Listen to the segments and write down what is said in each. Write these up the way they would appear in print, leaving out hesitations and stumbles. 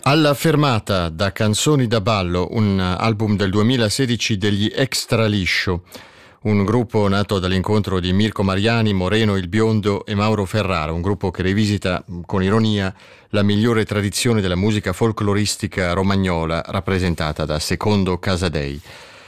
Alla fermata, da Canzoni da ballo, un album del 2016 degli Extra Liscio, un gruppo nato dall'incontro di Mirko Mariani, Moreno il Biondo e Mauro Ferrara, un gruppo che rivisita con ironia la migliore tradizione della musica folcloristica romagnola rappresentata da Secondo Casadei.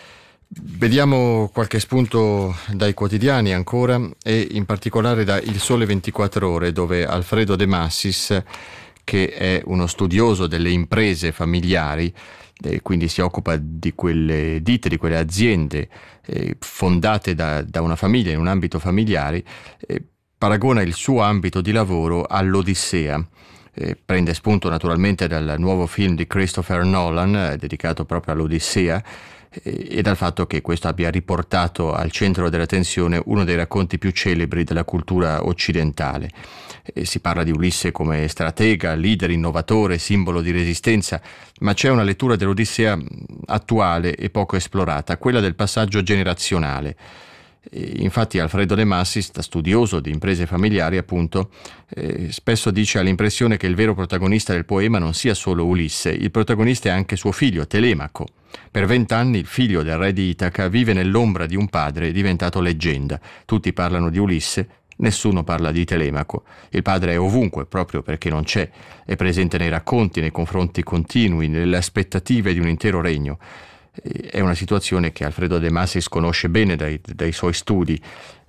Vediamo qualche spunto dai quotidiani ancora e in particolare da Il Sole 24 Ore, dove Alfredo De Massis, che è uno studioso delle imprese familiari, quindi si occupa di quelle ditte, di quelle aziende fondate da una famiglia in un ambito familiare, paragona il suo ambito di lavoro all'Odissea. Prende spunto naturalmente dal nuovo film di Christopher Nolan dedicato proprio all'Odissea e dal fatto che questo abbia riportato al centro dell'attenzione uno dei racconti più celebri della cultura occidentale. Si parla di Ulisse come stratega, leader, innovatore, simbolo di resistenza, ma c'è una lettura dell'Odissea attuale e poco esplorata, quella del passaggio generazionale. Infatti Alfredo De Massis, da studioso di imprese familiari appunto, spesso dice ha l'impressione che il vero protagonista del poema non sia solo Ulisse, il protagonista è anche suo figlio Telemaco. Per 20 anni il figlio del re di Itaca vive nell'ombra di un padre diventato leggenda. Tutti parlano di Ulisse, nessuno parla di Telemaco. Il padre è ovunque proprio perché non c'è, è presente nei racconti, nei confronti continui, nelle aspettative di un intero regno. È una situazione che Alfredo De Massis conosce bene dai suoi studi.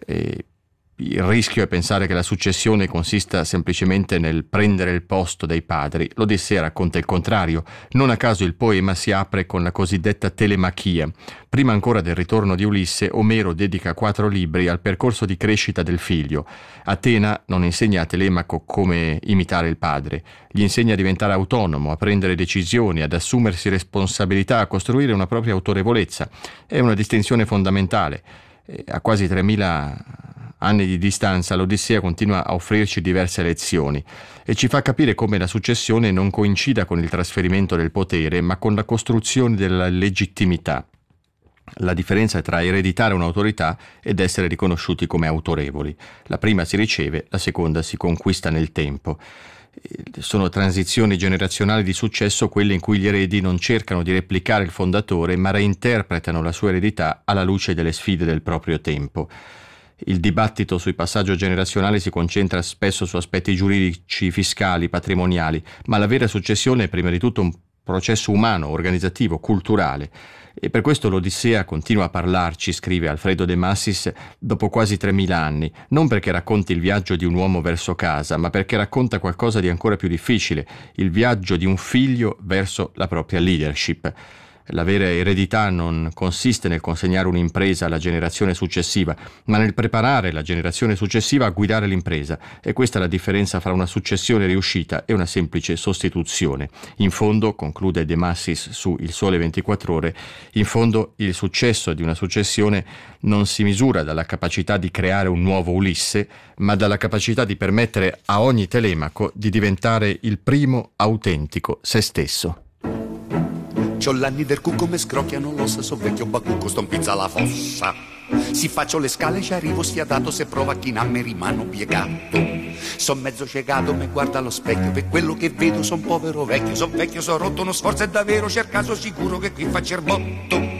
Il rischio è pensare che la successione consista semplicemente nel prendere il posto dei padri. L'Odissea racconta il contrario. Non a caso il poema si apre con la cosiddetta telemachia. Prima ancora del ritorno di Ulisse, Omero dedica 4 libri al percorso di crescita del figlio. Atena non insegna a Telemaco come imitare il padre. Gli insegna a diventare autonomo, a prendere decisioni, ad assumersi responsabilità, a costruire una propria autorevolezza. È una distinzione fondamentale. A quasi 3000 anni di distanza l'Odissea continua a offrirci diverse lezioni e ci fa capire come la successione non coincida con il trasferimento del potere, ma con la costruzione della legittimità. La differenza è tra ereditare un'autorità ed essere riconosciuti come autorevoli. La prima si riceve, la seconda si conquista nel tempo. Sono transizioni generazionali di successo quelle in cui gli eredi non cercano di replicare il fondatore, ma reinterpretano la sua eredità alla luce delle sfide del proprio tempo. Il dibattito sui passaggio generazionale si concentra spesso su aspetti giuridici, fiscali, patrimoniali, ma la vera successione è prima di tutto un processo umano, organizzativo, culturale. E per questo l'Odissea continua a parlarci, scrive Alfredo De Massis, dopo quasi 3000 anni, non perché racconti il viaggio di un uomo verso casa, ma perché racconta qualcosa di ancora più difficile, il viaggio di un figlio verso la propria leadership. La vera eredità non consiste nel consegnare un'impresa alla generazione successiva, ma nel preparare la generazione successiva a guidare l'impresa. E questa è la differenza fra una successione riuscita e una semplice sostituzione. In fondo, conclude De Massis su Il Sole 24 Ore, in fondo il successo di una successione non si misura dalla capacità di creare un nuovo Ulisse, ma dalla capacità di permettere a ogni Telemaco di diventare il primo autentico se stesso. C'ho l'anni del cucco, me scrocchiano l'ossa, so vecchio bacucco, sto in pizza alla fossa. Si faccio le scale, ci arrivo sfiatato, se prova a chinarmi rimano piegato. Son mezzo ciecato, me guarda allo specchio, per quello che vedo son povero vecchio, son rotto, uno sforzo è davvero, c'è il caso sicuro che qui faccio il botto.